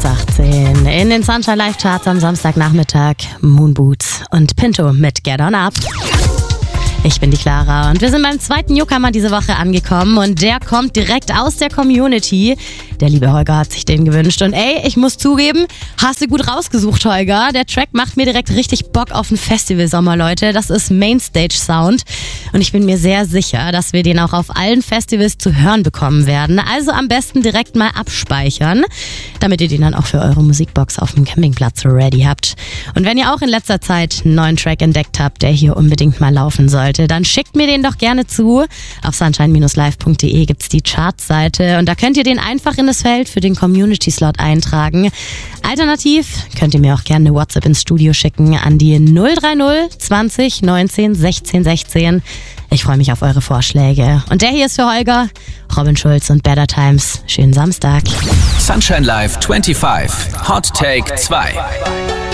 Platz 18. In den Sunshine Live Charts am Samstagnachmittag Moonboots und Pinto mit Get On Up. Ich bin die Clara und wir sind beim zweiten Newcomer diese Woche angekommen und der kommt direkt aus der Community. Der liebe Holger hat sich den gewünscht und ich muss zugeben, hast du gut rausgesucht, Holger. Der Track macht mir direkt richtig Bock auf einen Festivalsommer, Leute. Das ist Mainstage Sound und ich bin mir sehr sicher, dass wir den auch auf allen Festivals zu hören bekommen werden. Also am besten direkt mal abspeichern, damit ihr den dann auch für eure Musikbox auf dem Campingplatz ready habt. Und wenn ihr auch in letzter Zeit einen neuen Track entdeckt habt, der hier unbedingt mal laufen sollte, dann schickt mir den doch gerne zu. Auf sunshine-live.de gibt's die Chartseite und da könnt ihr den einfach in das Feld für den Community-Slot eintragen. Alternativ könnt ihr mir auch gerne eine WhatsApp ins Studio schicken an die 030 20 19 16 16. Ich freue mich auf eure Vorschläge. Und der hier ist für Holger, Robin Schulz und Better Times. Schönen Samstag. Sunshine Live 25. Hot Take 2.